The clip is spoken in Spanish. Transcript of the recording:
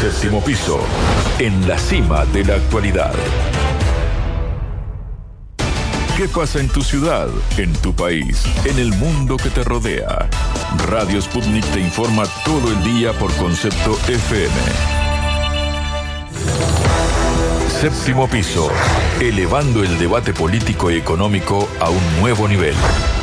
Séptimo piso, en la cima de la actualidad. ¿Qué pasa en tu ciudad, en tu país, en el mundo que te rodea? Radio Sputnik te informa todo el día por concepto FM. Séptimo piso, elevando el debate político y económico a un nuevo nivel.